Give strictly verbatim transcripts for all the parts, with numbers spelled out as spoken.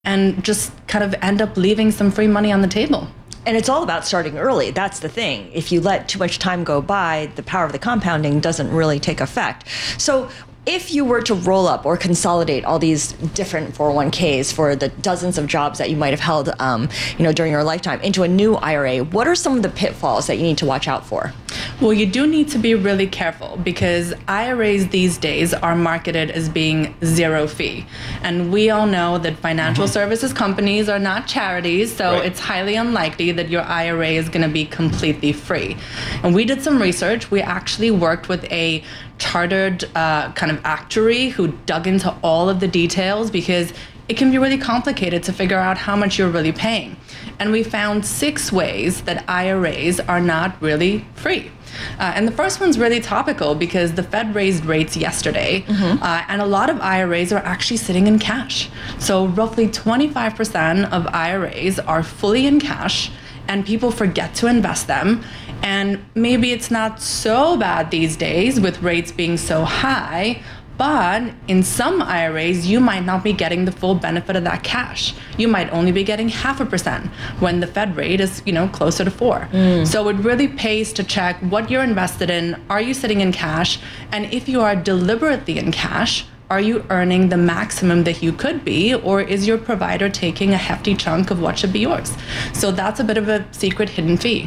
and just kind of end up leaving some free money on the table. And it's all about starting early. That's the thing. If you let too much time go by, the power of the compounding doesn't really take effect. So if you were to roll up or consolidate all these different four oh one k's for the dozens of jobs that you might have held um, you know, during your lifetime into a new I R A, what are some of the pitfalls that you need to watch out for? Well, you do need to be really careful because I R As these days are marketed as being zero fee. And we all know that financial mm-hmm. services companies are not charities, so right. it's highly unlikely that your I R A is going to be completely free. And we did some research. We actually worked with a chartered uh, kind of actuary who dug into all of the details because it can be really complicated to figure out how much you're really paying. And we found six ways that I R As are not really free. Uh, and the first one's really topical because the Fed raised rates yesterday, mm-hmm. uh, and a lot of I R As are actually sitting in cash. So roughly twenty-five percent of I R As are fully in cash, and people forget to invest them. And maybe it's not so bad these days with rates being so high, but in some I R As, you might not be getting the full benefit of that cash. You might only be getting half a percent when the Fed rate is, you know, closer to four. Mm. So it really pays to check what you're invested in. Are you sitting in cash? And if you are deliberately in cash, are you earning the maximum that you could be, or is your provider taking a hefty chunk of what should be yours? So that's a bit of a secret hidden fee.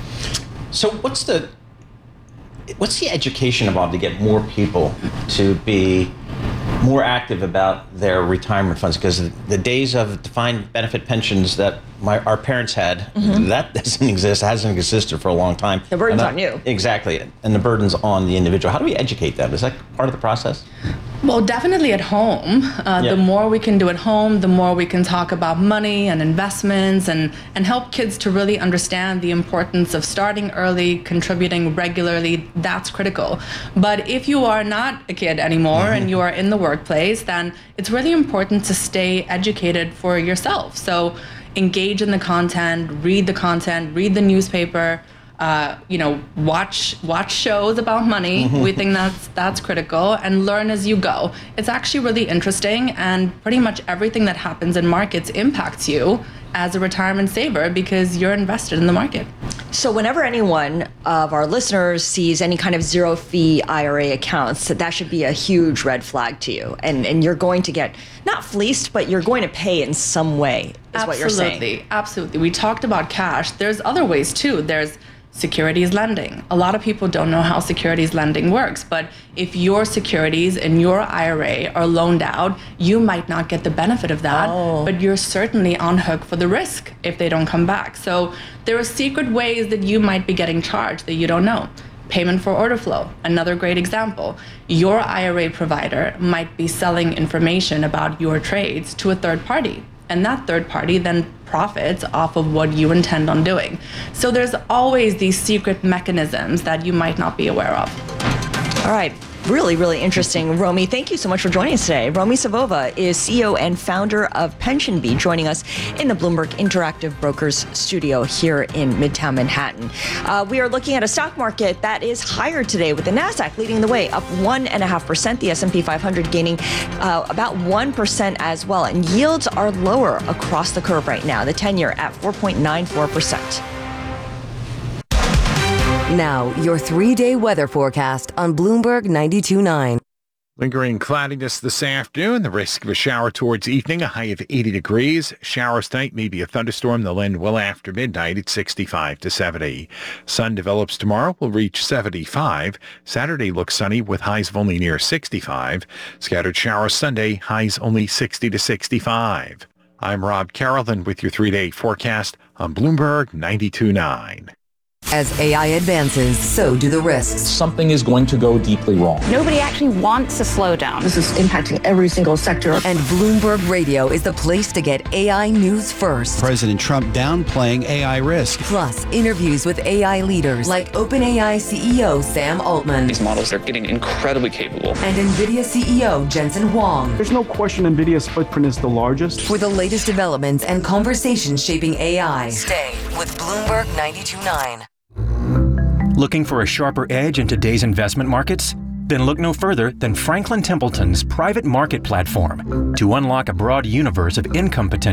So what's the what's the education involved to get more people to be more active about their retirement funds? Because the days of defined benefit pensions that my, our parents had, mm-hmm. that doesn't exist, hasn't existed for a long time. The burden's that, on you. Exactly, and the burden's on the individual. How do we educate them? Is that part of the process? Well, definitely at home. Uh, yeah. The more we can do at home, the more we can talk about money and investments and, and help kids to really understand the importance of starting early, contributing regularly. That's critical. But if you are not a kid anymore mm-hmm. and you are in the workplace, then it's really important to stay educated for yourself. So engage in the content, read the content, read the newspaper, Uh, you know, watch watch shows about money. Mm-hmm. We think that's that's critical, and learn as you go. It's actually really interesting, and pretty much everything that happens in markets impacts you as a retirement saver because you're invested in the market. So whenever anyone of our listeners sees any kind of zero fee I R A accounts, that should be a huge red flag to you, and and you're going to get not fleeced, but you're going to pay in some way. Is absolutely, what you're saying. Absolutely, absolutely. We talked about cash. There's other ways too. There's securities lending. A lot of people don't know how securities lending works, but if your securities in your I R A are loaned out, you might not get the benefit of that, oh. but you're certainly on hook for the risk if they don't come back. So there are secret ways that you might be getting charged that you don't know. Payment for order flow, another great example. Your I R A provider might be selling information about your trades to a third party, and that third party then profits off of what you intend on doing. So there's always these secret mechanisms that you might not be aware of. All right. Really, really interesting. Romy, thank you so much for joining us today. Romy Savova is C E O and founder of PensionBee, joining us in the Bloomberg Interactive Brokers studio here in Midtown Manhattan. Uh, we are looking at a stock market that is higher today, with the NASDAQ leading the way, up one point five percent, the S and P five hundred gaining uh, about one percent as well. And yields are lower across the curve right now, the ten-year at four point nine four percent. Now, your three-day weather forecast on Bloomberg ninety-two point nine. Lingering cloudiness this afternoon, the risk of a shower towards evening, a high of eighty degrees. Showers tonight, maybe a thunderstorm. They'll end well after midnight at sixty-five to seventy. Sun develops tomorrow, will reach seventy-five. Saturday looks sunny with highs of only near sixty-five. Scattered showers Sunday, highs only sixty to sixty-five. I'm Rob Carrollton with your three-day forecast on Bloomberg ninety-two point nine. As A I advances, so do the risks. Something is going to go deeply wrong. Nobody actually wants to slow down. This is impacting every single sector. And Bloomberg Radio is the place to get A I news first. President Trump downplaying A I risk. Plus, interviews with A I leaders like OpenAI C E O Sam Altman. These models are getting incredibly capable. And NVIDIA C E O Jensen Huang. There's no question NVIDIA's footprint is the largest. For the latest developments and conversations shaping A I, stay with Bloomberg ninety-two point nine. Looking for a sharper edge in today's investment markets? Then look no further than Franklin Templeton's private market platform to unlock a broad universe of income potential